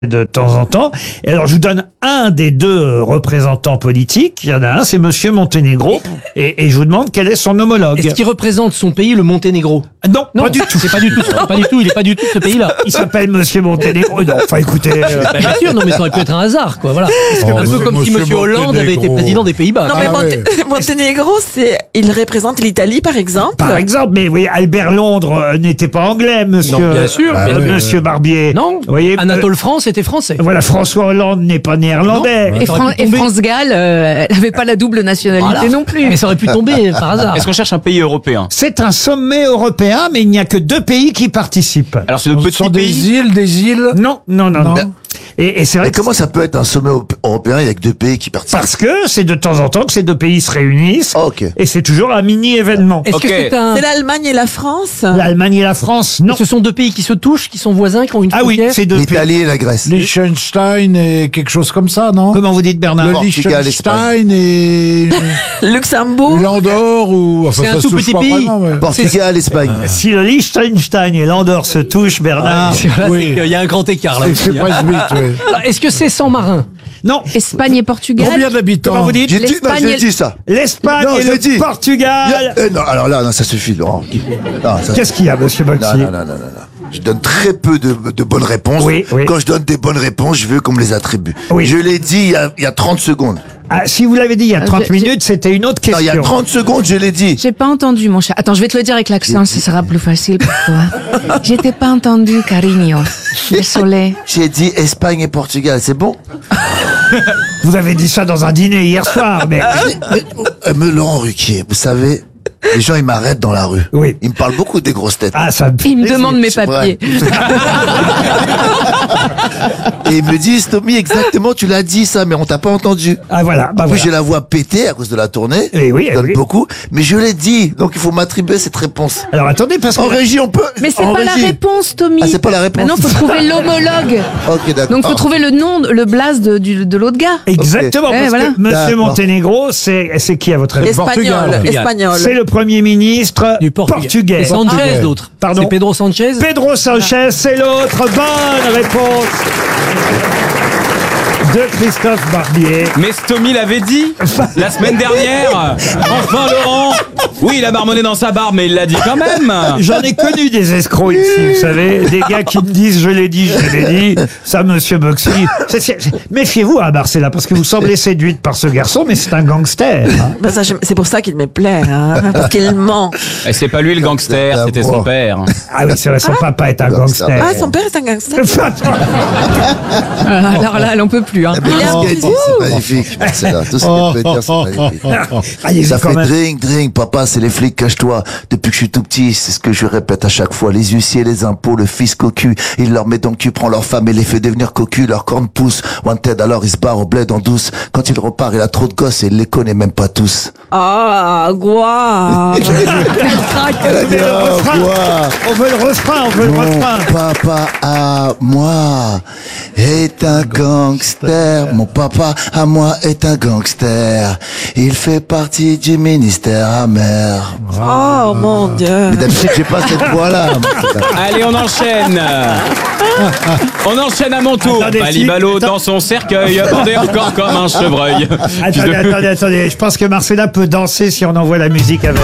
de temps en temps. Et alors, je vous donne un des deux représentants politiques. Il y en a un, c'est Monsieur Monténégro. Et je vous demande quel est son homologue. Est-ce qu'il représente son pays, le Monténégro? Non, pas du tout. C'est pas du tout. Pas du tout. Il est pas du tout de ce pays-là. Il s'appelle Monsieur Monténégro. Non, enfin, écoutez. Bien sûr, non, mais ça aurait pu être un hasard, quoi. Voilà. Un peu comme si Monsieur Hollande avait été président des Pays-Bas. Non, mais Monténégro, il représente l'Italie, par exemple. Par exemple, mais oui, Albert Londres n'était pas anglais, monsieur. Non, bien sûr. Monsieur Barbier. Non. Vous voyez, Anatole France était français. Voilà, François Hollande n'est pas néerlandais. Non. Et France Gall, elle n'avait pas la double nationalité non plus. Mais ça aurait pu tomber par hasard. Est-ce qu'on cherche un pays européen? C'est un sommet européen, mais il n'y a que 2 pays qui participent. Alors c'est de Ce petits sont pays. des îles. Non. Et c'est vrai Mais que comment ça peut être un sommet européen avec 2 pays qui participent? parce que c'est de temps en temps que ces 2 pays se réunissent. Oh, ok. Et c'est toujours un mini-événement. Est-ce Ok. que c'est un... C'est l'Allemagne et la France. L'Allemagne et la France, non. Ce sont 2 pays qui se touchent, qui sont voisins, qui ont une Ah oui, frontière. c'est 2 pays. L'Italie et la Grèce. Liechtenstein et quelque chose comme ça, non? Comment vous dites, Bernard? Le Portugal, Liechtenstein et Luxembourg. l'Andorre ou... Enfin, C'est un ça se tout touche petit pas pays. vraiment, ouais. Portugal, Espagne. Si le Liechtenstein et l'Andorre se touchent, Bernard. Voilà, Oui. c'est qu'il y a un grand écart là. C'est aussi, hein. presque vite, ouais. Alors, est-ce que c'est sans marin? Non. Espagne et Portugal. Combien d'habitants? Comment vous dites? J'ai dit, non, L'Espagne j'ai et- dit ça. L'Espagne Non, et je l'ai le dit. Portugal. Non, alors là, non, ça suffit, Laurent. Non, ça Qu'est-ce qu'il y a, monsieur Boxy? Non. Je donne très peu de bonnes réponses. Oui. Quand je donne des bonnes réponses, je veux qu'on me les attribue. Oui. Je l'ai dit il y a 30 secondes. Ah, si vous l'avez dit il y a 30 j'ai- minutes, c'était une autre Non, il y question. a 30 secondes, je l'ai dit. J'ai pas entendu, mon chat. Attends, je vais te le dire avec l'accent, ce sera plus facile pour toi. Je t'ai pas entendu, cariño. Désolé. J'ai dit Espagne et Portugal, c'est bon? Vous avez dit ça dans un dîner hier soir, mais Mais Laurent Ruquier, vous savez, les gens, ils m'arrêtent dans la rue. Oui. Ils me parlent beaucoup des grosses têtes. ah, ça me fait Il me plaisir. demande mes c'est vrai. papiers. Et ils me disent, Tommy, exactement, tu l'as dit ça, mais on t'a pas entendu. Ah voilà, bah En plus, voilà. j'ai la voix pétée à cause de la tournée. Eh oui, Je eh donne oui. beaucoup. Mais je l'ai dit. Donc, il faut m'attribuer cette réponse. Alors attendez, parce que En régie, on peut. Mais c'est en pas la régie. réponse, Tommy. Ah, c'est pas la réponse. Maintenant, faut trouver l'homologue. Ok, d'accord. Donc, faut trouver le nom, le blaze de l'autre gars. exactement, Ok. parce Voilà. que Monsieur D'accord. Monténégro, c'est qui à votre avis? Espagnol. Espagnol. C'est le Premier ministre Du Portugais. Et Sanchez, Ah. l'autre. Pardon. C'est Pedro Sanchez. Pedro Sanchez, c'est l'autre. Bonne réponse de Christophe Barbier. Mais Stomy l'avait dit la semaine dernière. Enfin Laurent. Oui, il a marmonné dans sa barbe, mais il l'a dit quand même. J'en ai connu des escrocs ici, vous savez, des gars qui me disent je l'ai dit. Ça, monsieur Boxy. Méfiez-vous à Marcella, parce que vous semblez séduite par ce garçon, mais c'est un gangster. Hein. Ben, ça, c'est pour ça qu'il me plaît, hein, parce qu'il ment. Et c'est pas lui le gangster, c'était son père. Ah oui, c'est vrai, son papa est un gangster. Ah, son père est un gangster. Alors là, elle en peut plus, hein. Mais tout ce qu'elle dit, c'est magnifique. Marcella. Tout ce qu'elle peut dire, c'est magnifique. Allez-y, Ça quand fait même. drink, papa, c'est les flics, cache-toi. Depuis que je suis tout petit, c'est ce que je répète à chaque fois. Les huissiers, les impôts, le fisc au cul. Il leur met donc cul, prend leur femme et les fait devenir cocu, leur corne pousse. Wanted, alors il se barre au bled en douce. Quand il repart, il a trop de gosses et il les connaît même pas tous. Ah, quoi. On veut le refrain, Mon papa à moi est un gangster. Mon papa à moi est un gangster. Il fait partie du ministère amer. Oh, mon Dieu. Mais d'habitude, j'ai pas cette voix-là. Allez, on enchaîne. On enchaîne à mon tour. Attendez, Balibalo si- dans son cercueil, bandé encore comme un chevreuil. Attendez, je pense que Marcella peut danser si on envoie la musique avec.